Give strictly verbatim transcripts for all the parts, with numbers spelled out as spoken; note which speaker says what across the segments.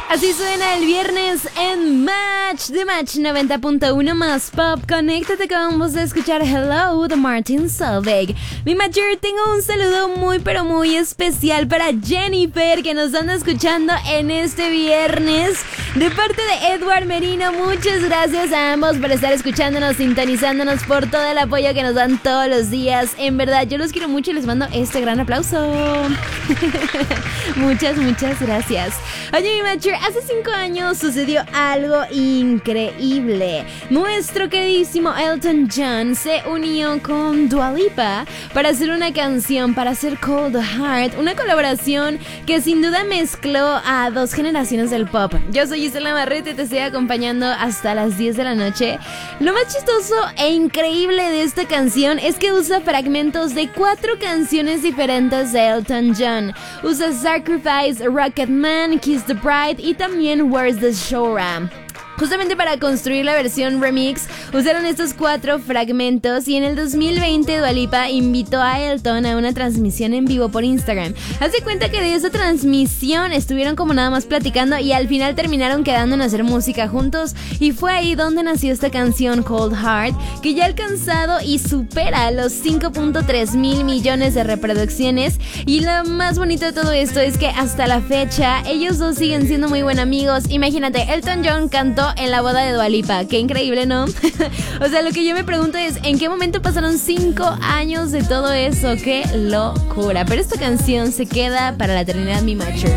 Speaker 1: Así suena el viernes en Match de Match noventa punto uno más Pop. Conéctate con vos de escuchar Hello de Martin Solveig. Mi Matcher, tengo un saludo muy pero muy especial para Jennifer, que nos anda escuchando en este viernes. De parte de Edward Merino, muchas gracias a ambos por estar escuchándonos, sintonizándonos, por todo el apoyo que nos dan todos los días. En verdad, yo los quiero mucho y les mando este gran aplauso. Muchas, muchas gracias. Oye, mi Matcher, hace cinco años sucedió algo increíble. Nuestro queridísimo Elton John se unió con Dua Lipa para hacer una canción, para hacer Cold Heart, una colaboración que sin duda mezcló a dos generaciones del pop. Yo soy Gisela Barrete y te estoy acompañando hasta las diez de la noche. Lo más chistoso e increíble de esta canción es que usa fragmentos de cuatro canciones diferentes de Elton John. Usa Sacrifice, Rocket Man, Kiss the Bride y también Where's the Shora. Justamente para construir la versión remix usaron estos cuatro fragmentos y en el dos mil veinte Dua Lipa invitó a Elton a una transmisión en vivo por Instagram. Haz de cuenta que de esa transmisión estuvieron como nada más platicando y al final terminaron quedando en hacer música juntos, y fue ahí donde nació esta canción Cold Heart, que ya ha alcanzado y supera los cinco punto tres mil millones de reproducciones. Y lo más bonito de todo esto es que hasta la fecha ellos dos siguen siendo muy buenos amigos. Imagínate, Elton John cantó en la boda de Dua Lipa, qué increíble, ¿no? O sea, lo que yo me pregunto es, ¿en qué momento pasaron cinco años de todo eso? ¡Qué locura! Pero esta canción se queda para la eternidad, mi Matcher.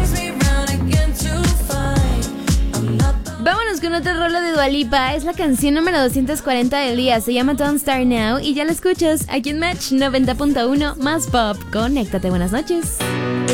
Speaker 1: Vámonos con otra rola de Dua Lipa. Es la canción número doscientos cuarenta del día. Se llama Don't Start Now y ya la escuchas aquí en Match noventa punto uno más Pop. Conéctate, buenas noches.